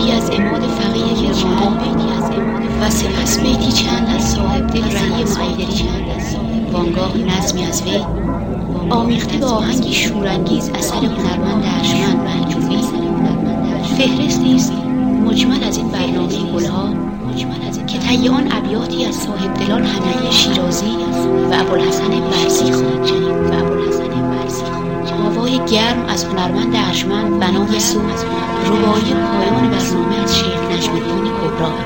بیتی از عماد فقیه کرمانی و سپس بیتی چند از صاحب دل رعی محیدری، وانگاه نظمی از وی آمیخته به آهنگی شورانگیز اثر هنرمند ارجمند منجوی. فهرستی است مجمل از این برنامه گلها که طی آن ابیاتی از صاحب دلان حمیدی شیرازی و ابوالحسن برزی خواهد شنید. آوای گرم از هنرمند ارجمند بنا به صوت رباعی پایان برنامه از شیخ نجم الدین کبری.